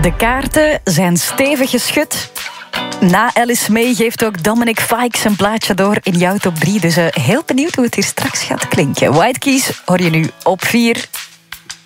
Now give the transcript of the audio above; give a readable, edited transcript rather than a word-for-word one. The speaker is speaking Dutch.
De kaarten zijn stevig geschud. Na Alice May geeft ook Dominic Fike zijn plaatje door in jouw top 3. Dus heel benieuwd hoe het hier straks gaat klinken. White Keys hoor je nu op 4.